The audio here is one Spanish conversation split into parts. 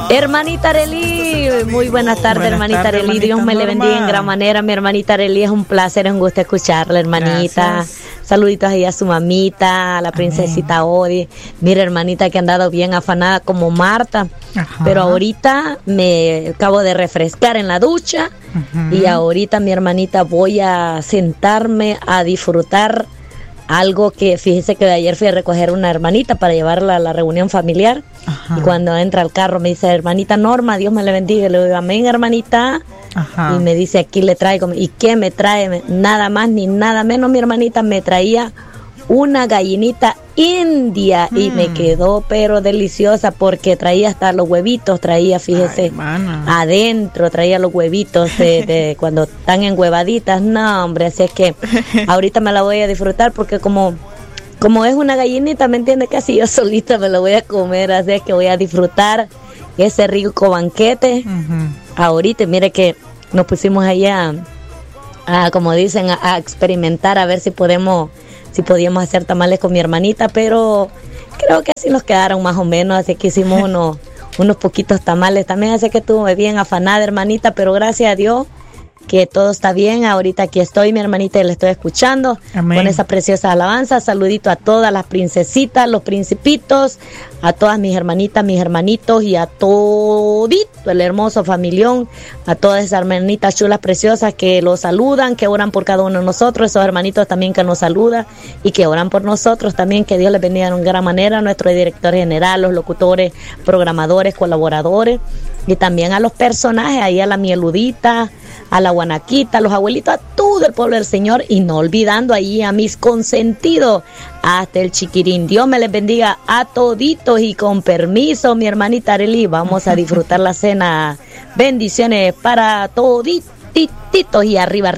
Hermanita Arely, muy buenas tardes, hermanita Arely. Dios me le bendiga en gran manera. Mi hermanita Arely, es un placer, es un gusto escucharla, hermanita. Gracias. Saluditos ahí a su mamita, a la princesita Odi. Mira, hermanita, que han dado bien afanada como Marta. Ajá. Pero ahorita me acabo de refrescar en la ducha. Ajá. Y ahorita, mi hermanita, voy a sentarme a disfrutar algo que, fíjese que de ayer fui a recoger una hermanita para llevarla a la reunión familiar. Ajá. Y cuando entra al carro me dice, hermanita Norma, Dios me le bendiga. Y le digo, amén, hermanita. Ajá. Y me dice, aquí le traigo. ¿Y qué me trae? Nada más ni nada menos, mi hermanita, me traía una gallinita india. Y me quedó pero deliciosa porque traía hasta los huevitos, traía, fíjese, adentro, traía los huevitos de cuando están enhuevaditas. No, hombre, así es que ahorita me la voy a disfrutar porque como es una gallinita, ¿me entiende? Casi yo solita me la voy a comer, así es que voy a disfrutar ese rico banquete. Ahorita, mire que nos pusimos allá como dicen, a experimentar, a ver si podíamos hacer tamales con mi hermanita, pero creo que así nos quedaron más o menos, así que hicimos unos poquitos tamales también, así que estuve bien afanada, hermanita, pero gracias a Dios que todo está bien. Ahorita aquí estoy, mi hermanita, y le estoy escuchando. Amén. Con esa preciosa alabanza. Saludito a todas las princesitas, los principitos, a todas mis hermanitas, mis hermanitos y a todito el hermoso familión, a todas esas hermanitas chulas, preciosas que los saludan, que oran por cada uno de nosotros, esos hermanitos también que nos saludan y que oran por nosotros también, que Dios les bendiga en gran manera, a nuestro director general, los locutores, programadores, colaboradores, y también a los personajes, ahí a la Mieludita, a la Guanaquita, a los abuelitos, a todo el pueblo del Señor, y no olvidando ahí a mis consentidos, hasta el chiquirín. Dios me les bendiga a toditos, y con permiso, mi hermanita Arely, vamos a disfrutar la cena. Bendiciones para toditos, y arriba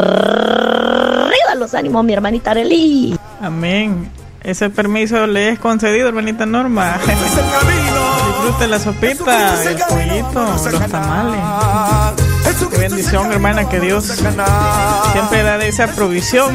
los ánimos, mi hermanita Arely. Amén. Ese permiso le es concedido, hermanita Norma. Disfrute la sopita, el pollito, los tamales. Qué bendición, hermana, que Dios siempre da esa provisión.